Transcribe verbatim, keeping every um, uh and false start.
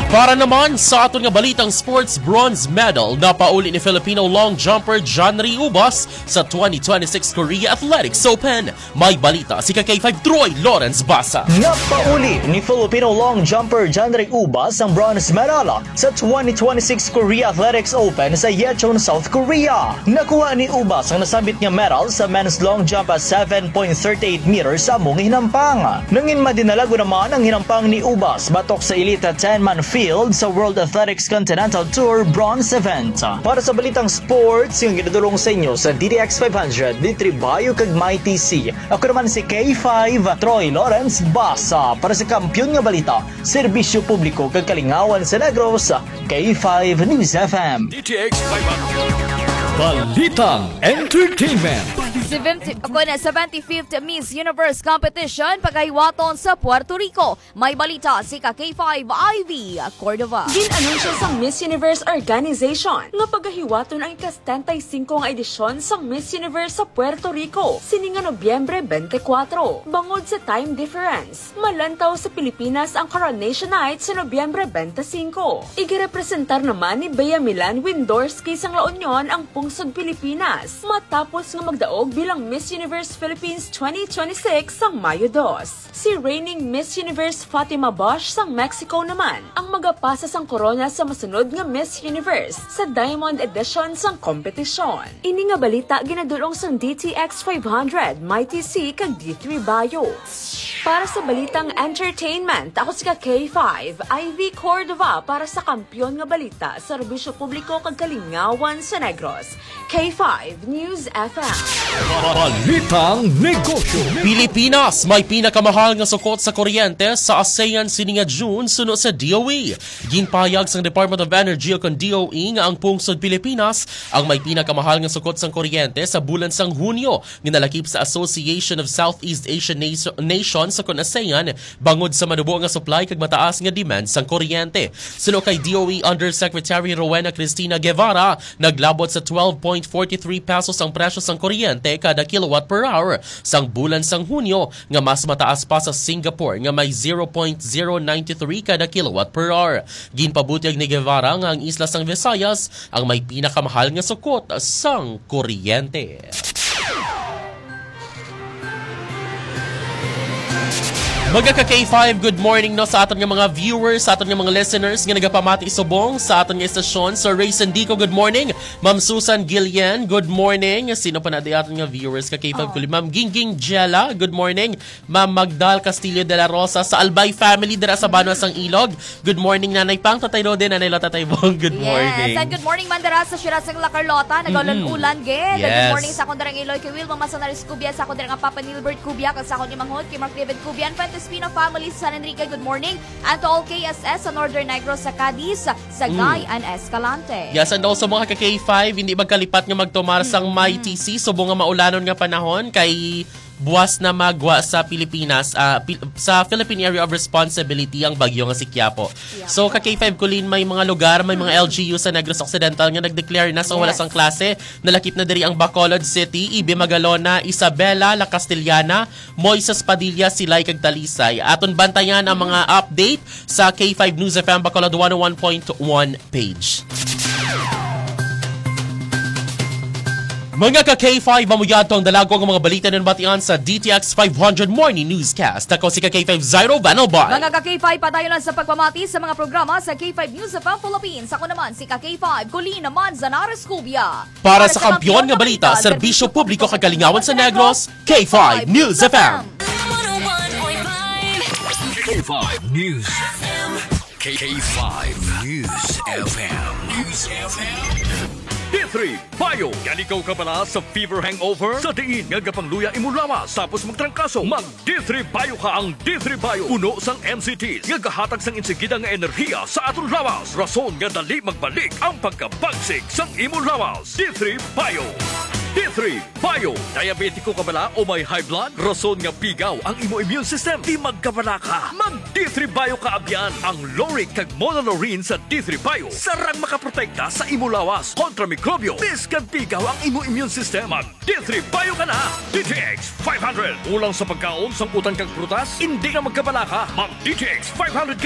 Para naman sa aton nga balitang sports bronze medal na pauli ni Filipino long jumper John Ray Ubas sa twenty twenty-six Korea Athletics Open. May balita si K five Troy Lawrence Basa. Nga pauli ni Filipino long jumper John Ray Ubas ang bronze medal sa twenty twenty-six Korea Athletics Open sa Yecheon, South Korea. Nakuha ni Ubas ang nasabit nga medal sa men's long jump at seven point three eight meters sa among hinampang. Nangin madinalago naman ang hinampang ni Ubas batok sa elite ten-man field sa World Athletics Continental Tour bronze event. Para sa balitang sports, yung ginadulong sa inyo sa D D X five hundred, D three Bayo kag My T C. Ako naman si K five Troy Lawrence Basa para sa kampiyon nga balita, serbisyo publiko kag kalingawan sa Negros, K five News F M. D T X five hundred. Balitang Entertainment. seventy-fifth Miss Universe Competition pagkahiwaton sa Puerto Rico. May balita si K five Ivy Cordova. Ginanunsyo sa Miss Universe Organization nga pagkahiwaton ang ika-seventy-five nga edisyon sa Miss Universe sa Puerto Rico sininga Nobyembre twenty-four. Bangod sa time difference, malantaw sa Pilipinas ang Coronation Night sa Nobyembre twenty-five. Igirepresentar naman ni Bea Milan Windorski sang La Union ang pungsod Pilipinas matapos nga magdaog bilang Miss Universe Philippines twenty twenty-six sang Mayo two. Si reigning Miss Universe Fatima Bosch sang Mexico naman ang magapasa sang korona sa masunod nga Miss Universe sa Diamond Edition sang kompetisyon. Ini nga balita ginadulong sang D T X five hundred, My T C kag D three Bayo. Para sa balitang entertainment, ako si K five Ivy Cordova para sa kampiyon nga balita sa serbisyo publiko kag kalingawan sa Negros, K five News F M. Balitang Negosyo. Pilipinas may pinakamahal nga sukot sa kuryente sa ASEAN sininga June suno sa D O E. Ginpahayag sang Department of Energy o D O E nga ang pungsod Pilipinas ang may pinakamahal nga sukot sang kuryente sa bulan sang Hunyo nga nalakip sa Association of Southeast Asian Nations sa kun ASEAN bangod sa manubo nga supply kag mataas nga demand sang kuryente. Suno kay D O E Undersecretary Rowena Cristina Guevara, naglabot sa twelve point four three pesos ang presyo sang kuryente kada kilowatt per hour sang bulan sang Hunyo nga mas mataas pa sa Singapore nga may zero point zero nine three kada kilowatt per hour. Ginpabutyag ni Guevara nga ang isla sang Visayas ang may pinakamahal nga sukot sang kuryente. Magka K five, good morning no sa aton nga mga viewers, sa aton nga mga listeners nga nagapamati subong sa aton nga estasyon. So Ray Sandico, good morning. Ma'am Susan Gillian, good morning. Sino pa na di aton nga viewers ka K five kuli? Ma'am Gingging Jella, good morning. Ma'am Magdal Castillo de la Rosa sa Albay family dira sa Banwas ang Ilog. Good morning Nanay Pang, Tatay Rode, Nanay Lota Tatay Bong, good morning. Yes, and good morning Mandara sa Shirasang La Carlota, nagaulan-ulan gid. Yes. Good morning sa akong darang Iloy kay Will, Mama Sanaris Cubia, sa akong darang Papa Nilbert Cubia, kag sa akong imanghod kay Mark David Cubian, Espino family sa San Enrique, good morning. And to all K S S sa Northern Negros, sa Cadiz, sa Gay mm. and Escalante. Yes, and also mga ka-K five, hindi magkalipat nga magtumar sang mm-hmm. My T C, subo nga maulanon nga panahon kay buwas na magwa sa Pilipinas, uh, Pil- sa Philippine Area of Responsibility ang bagyo nga si Quiapo. Yeah. So ka-K five kulin may mga lugar, may mga L G U sa Negros Occidental nga nag-declare na sa so wala sang klase. Nalakip na diri ang Bacolod City, Ibe Magalona, Isabela, La Castellana, Moises Padilla, Silay kag Talisay. Aton bantayan ang mga update sa K five News F M Bacolod one oh one point one page. Mga ka-K five, mamuyato ang dalago ang mga balita ng batian sa D T X five hundred Morning Newscast. Ako si ka-K five Zyro Vanelbar. Mga ka-K five, padayon lang sa pagpamati sa mga programa sa K five News F M Philippines. Ako naman si ka-K five, Colina Manzanares Cubia. Para, Para sa kampiyon nga balita, serbisyo publiko kagalingawan sa Negros, K five News F M. K five News F M. K five News F M. News F M. D three Bayo. Yan ikaw ka pala sa fever hangover? Sa diin nga gapangluya imong lawas tapos magtrangkaso. Mag D three Bayo ka ang D three Bayo. Uno sang M C Ts nga gahatag sang insigida nga enerhiya sa aton lawas. Rason nga dali magbalik ang pagkabagsik sang imong lawas. D three Bayo. D three Bayo. Diabetiko ka bala o may high blood? Rason nga pigaw ang imo immune system. Di magkabala ka. Mag D three Bayo ka abyan. Ang Loric kag Monolorine sa D three Bayo. Sarang makaprotekta sa imo lawas kontra mikrobyo. Biskan pigaw ang imo immune system. Mag D three Bayo ka na. D T X five hundred. Ulang sa pagkaon, samputan kag prutas, hindi na magkabala ka. Mag D T X five hundred